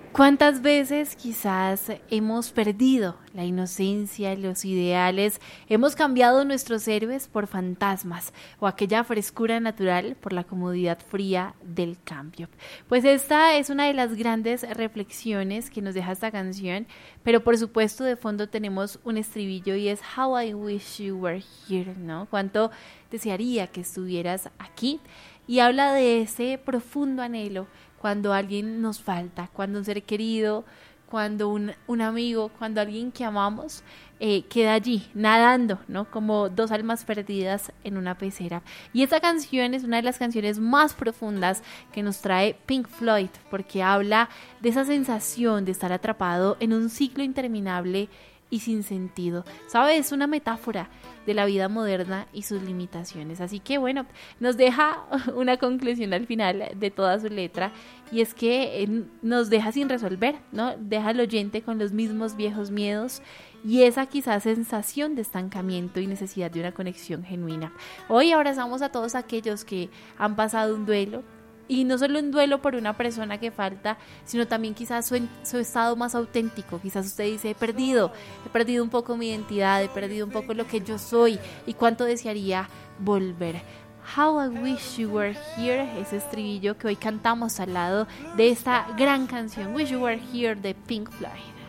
¿Cuántas veces quizás hemos perdido la inocencia, los ideales, hemos cambiado nuestros héroes por fantasmas o aquella frescura natural por la comodidad fría del cambio? Pues esta es una de las grandes reflexiones que nos deja esta canción, pero por supuesto de fondo tenemos un estribillo y es How I wish you were here, ¿no? Cuánto desearía que estuvieras aquí. Y habla de ese profundo anhelo cuando alguien nos falta, cuando un ser querido, cuando un amigo, cuando alguien que amamos queda allí, nadando, ¿no? Como dos almas perdidas en una pecera. Y esta canción es una de las canciones más profundas que nos trae Pink Floyd, porque habla de esa sensación de estar atrapado en un ciclo interminable y sin sentido. ¿Sabes? Es una metáfora de la vida moderna y sus limitaciones. Así que bueno, nos deja una conclusión al final de toda su letra y es que nos deja sin resolver, ¿no? Deja al oyente con los mismos viejos miedos y esa quizás sensación de estancamiento y necesidad de una conexión genuina. Hoy abrazamos a todos aquellos que han pasado un duelo, y no solo un duelo por una persona que falta, sino también quizás su estado más auténtico. Quizás usted dice, he perdido un poco mi identidad, he perdido un poco lo que yo soy y cuánto desearía volver. How I wish you were here, ese estribillo que hoy cantamos al lado de esta gran canción, Wish You Were Here de Pink Floyd.